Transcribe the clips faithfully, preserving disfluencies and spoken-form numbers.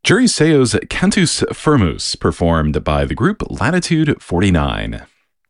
Jerry Seo's Cantus Firmus, performed by the group Latitude forty-nine.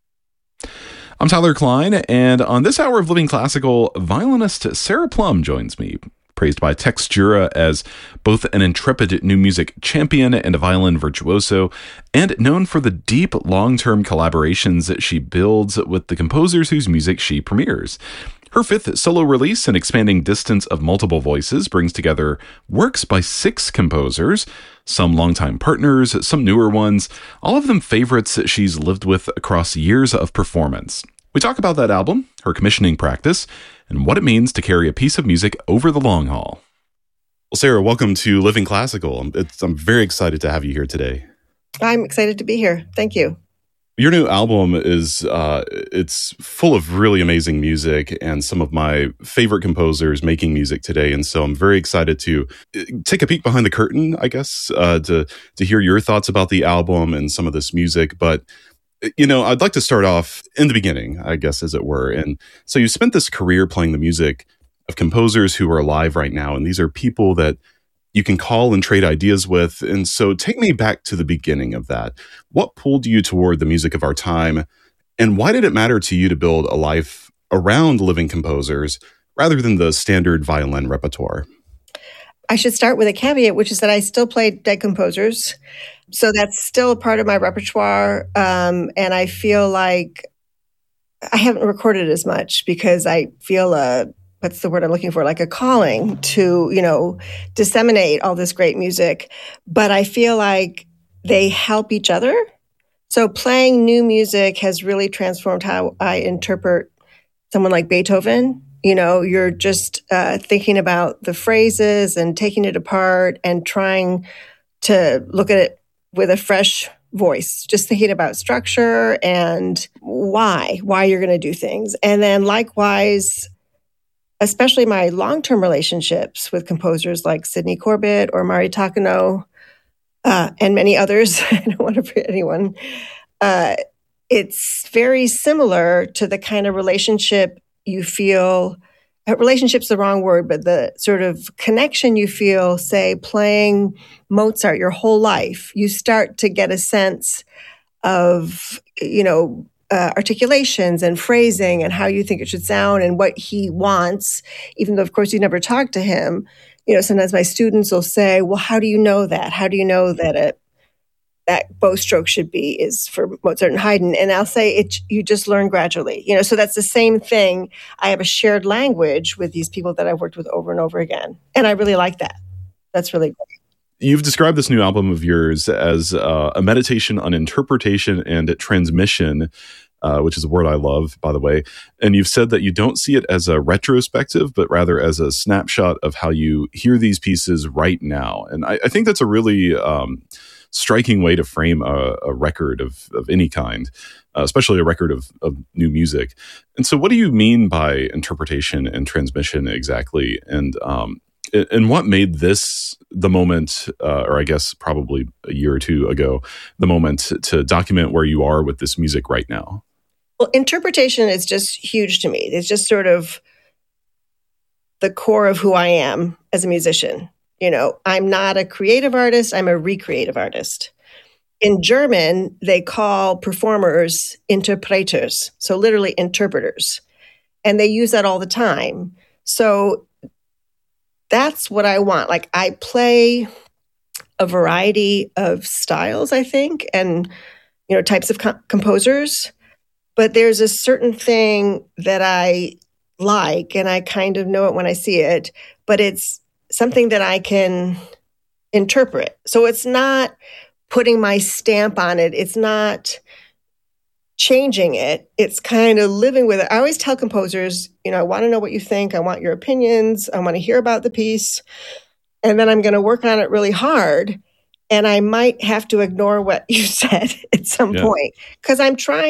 I'm Tyler Klein, and on this hour of Living Classical, violinist Sarah Plum joins me, praised by Textura as both an intrepid new music champion and a violin virtuoso, and known for the deep, long-term collaborations that she builds with the composers whose music she premieres. Her fifth solo release, An Expanding Distance of Multiple Voices, brings together works by six composers, some longtime partners, some newer ones, all of them favorites that she's lived with across years of performance. We talk about that album, her commissioning practice, and what it means to carry a piece of music over the long haul. Well, Sarah, welcome to Living Classical. It's, I'm very excited to have you here today. I'm excited to be here. Thank you. Your new album is, uh, it's full of really amazing music and some of my favorite composers making music today. And so I'm very excited to take a peek behind the curtain, I guess, uh, to, to hear your thoughts about the album and some of this music. But, you know, I'd like to start off in the beginning, I guess, as it were. And so you spent this career playing the music of composers who are alive right now. And these are people that you can call and trade ideas with. And so take me back to the beginning of that. What pulled you toward the music of our time? And why did it matter to you to build a life around living composers rather than the standard violin repertoire? I should start with a caveat, which is that I still play dead composers. So that's still a part of my repertoire. Um, and I feel like I haven't recorded as much because I feel a what's the word I'm looking for? Like a calling to, you know, disseminate all this great music. But I feel like they help each other. So playing new music has really transformed how I interpret someone like Beethoven. You know, you're just uh, thinking about the phrases and taking it apart and trying to look at it with a fresh voice, just thinking about structure and why, why you're going to do things. And then likewise, especially my long-term relationships with composers like Sidney Corbett or Mari Takano, uh, and many others. I don't want to forget anyone. Uh, it's very similar to the kind of relationship you feel, uh, relationship's the wrong word, but the sort of connection you feel, say, playing Mozart your whole life. You start to get a sense of, you know, Uh, articulations and phrasing and how you think it should sound and what he wants, even though, of course, you never talk to him. You know, sometimes my students will say, well, how do you know that? How do you know that a, that bow stroke should be is for Mozart and Haydn? And I'll say, it. you just learn gradually. You know, so that's the same thing. I have a shared language with these people that I've worked with over and over again. And I really like that. That's really great. You've described this new album of yours as uh, a meditation on interpretation and transmission, uh, which is a word I love, by the way. And you've said that you don't see it as a retrospective, but rather as a snapshot of how you hear these pieces right now. And I, I think that's a really um, striking way to frame a, a record of, of any kind, uh, especially a record of, of new music. And so what do you mean by interpretation and transmission exactly? And um, And what made this the moment, uh, or I guess probably a year or two ago, the moment to, to document where you are with this music right now? Well, interpretation is just huge to me. It's just sort of the core of who I am as a musician. You know, I'm not a creative artist, I'm a recreative artist. In German, they call performers Interpreters, so literally interpreters. And they use that all the time. So that's what I want. Like, I play a variety of styles, I think, and, you know, types of com- composers. But there's a certain thing that I like, and I kind of know it when I see it, but it's something that I can interpret. So it's not putting my stamp on it. It's not changing it. It's kind of living with it. I always tell composers, you know, I want to know what you think. I want your opinions. I want to hear about the piece. And then I'm going to work on it really hard. And I might have to ignore what you said at some Yeah. point because I'm trying